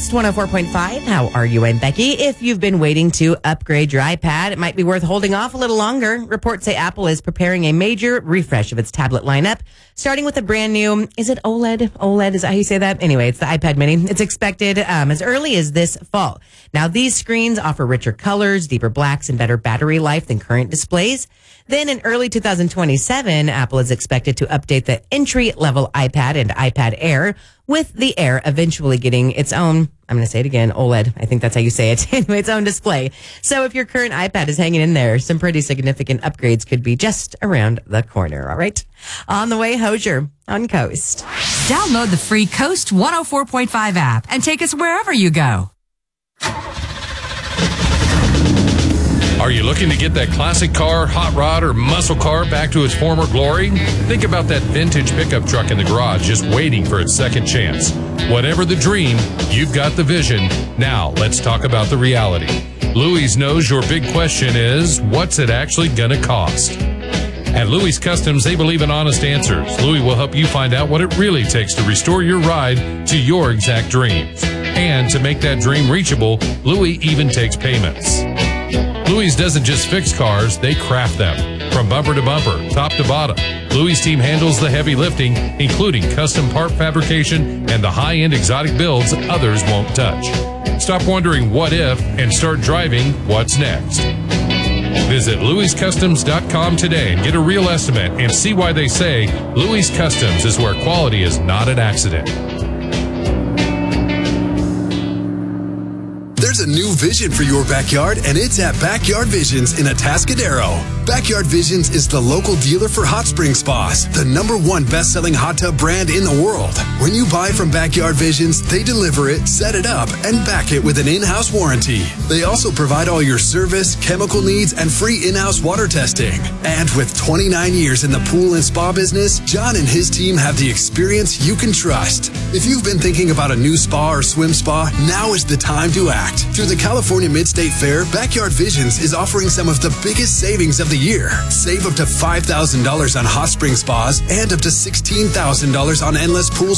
Coast 104.5. How are you? I'm Becky. If you've been waiting to upgrade your iPad, it might be worth holding off a little longer. Reports say Apple is preparing a major refresh of its tablet lineup, starting with a brand new, is it OLED? OLED, is that how you say that? Anyway, it's the iPad mini. It's expected as early as this fall. Now, these screens offer richer colors, deeper blacks, and better battery life than current displays. Then in early 2027, Apple is expected to update the entry-level iPad and iPad Air, with the Air eventually getting its own, I'm going to say it again, OLED. I think that's how you say it. Anyway, its own display. So if your current iPad is hanging in there, some pretty significant upgrades could be just around the corner, all right? On the way, Hozier on Coast. Download the free Coast 104.5 app and take us wherever you go. Are you looking to get that classic car, hot rod, or muscle car back to its former glory? Think about that vintage pickup truck in the garage just waiting for its second chance. Whatever the dream, you've got the vision. Now, let's talk about the reality. Louis knows your big question is, what's it actually gonna cost? At Louis Customs, they believe in honest answers. Louis will help you find out what it really takes to restore your ride to your exact dreams. And to make that dream reachable, Louis even takes payments. Louis doesn't just fix cars, they craft them. From bumper to bumper, top to bottom, Louis' team handles the heavy lifting, including custom part fabrication and the high-end exotic builds others won't touch. Stop wondering what if and start driving what's next. Visit louiscustoms.com today and get a real estimate and see why they say Louis Customs is where quality is not an accident. There's a new vision for your backyard, and it's at Backyard Visions in Atascadero. Backyard Visions is the local dealer for hot spring spas, the #1 best-selling hot tub brand in the world. When you buy from Backyard Visions, they deliver it, set it up, and back it with an in-house warranty. They also provide all your service, chemical needs, and free in-house water testing. And with 29 years in the pool and spa business, John and his team have the experience you can trust. If you've been thinking about a new spa or swim spa, now is the time to act. Through the California Mid-State Fair, Backyard Visions is offering some of the biggest savings of the year. Save up to $5,000 on hot spring spas and up to $16,000 on endless pools